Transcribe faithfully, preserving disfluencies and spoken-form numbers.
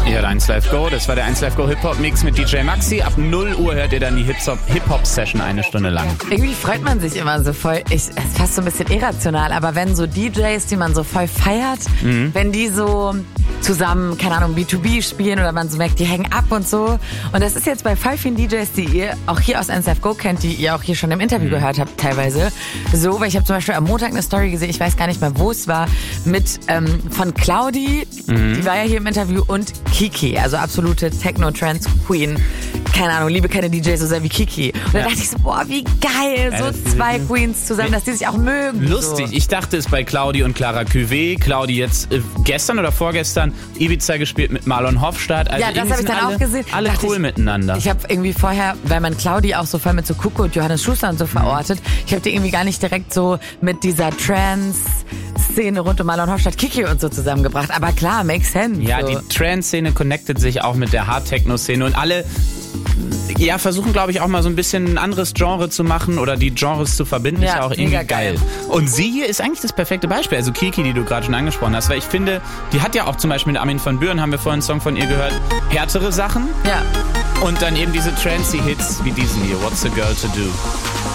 Ihr hört eins Live Go, das war der eins Live Go Hip-Hop-Mix mit D J Maxi. Ab null Uhr hört ihr dann die Hip-Hop-Session eine Stunde lang. Irgendwie freut man sich immer so voll, ich, es ist fast so ein bisschen irrational, aber wenn so D Js, die man so voll feiert, mhm. wenn die so zusammen, keine Ahnung, B zwei B spielen oder man so merkt, die hängen ab und so. Und das ist jetzt bei voll vielen D Js, die ihr auch hier aus eins Live Go kennt, die ihr auch hier schon im Interview mhm. gehört habt teilweise, so, weil ich habe zum Beispiel am Montag eine Story gesehen, ich weiß gar nicht mehr, wo es war, mit ähm, von Claudi, mhm. die war ja hier im Interview, und Kiki, also absolute Techno-Trance-Queen. Keine Ahnung, liebe keine D Js so sehr wie Kiki. Und da ja. dachte ich so, boah, wie geil, so ja, zwei Queens zusammen, dass die sich auch mögen. Lustig, so. Ich dachte es bei Claudi und Clara Cuvée. Claudi jetzt äh, gestern oder vorgestern Ibiza gespielt mit Marlon Hofstadt. Also ja, das habe ich dann alle, auch gesehen. Alle cool ich, miteinander. Ich habe irgendwie vorher, weil man Claudi auch so voll mit so Kuko und Johannes Schuster und so verortet, ich habe die irgendwie gar nicht direkt so mit dieser Trance-Szene rund um Marlon Hofstadt, Kiki und so zusammengebracht. Aber klar, makes sense. Ja, so. Die Trance-Szene connectet sich auch mit der Hard-Techno-Szene und alle ja, versuchen, glaube ich, auch mal so ein bisschen ein anderes Genre zu machen oder die Genres zu verbinden, ja, ist ja auch irgendwie geil. geil. Und sie hier ist eigentlich das perfekte Beispiel, also Kiki, die du gerade schon angesprochen hast, weil ich finde, die hat ja auch zum Beispiel mit Armin van Buuren, haben wir vorhin einen Song von ihr gehört, härtere Sachen. Ja. Und dann eben diese Trancey-Hits wie diesen hier, What's a Girl to Do?